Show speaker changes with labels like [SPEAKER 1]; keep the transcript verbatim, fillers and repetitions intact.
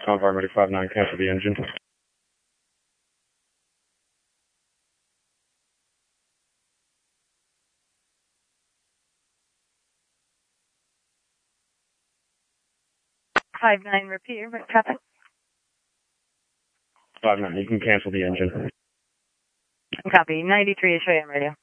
[SPEAKER 1] Convar Medic five nine, cancel the engine.
[SPEAKER 2] five nine, repeat your traffic.
[SPEAKER 1] five nine, you can cancel the engine.
[SPEAKER 2] Copy, ninety-three is showing on radio.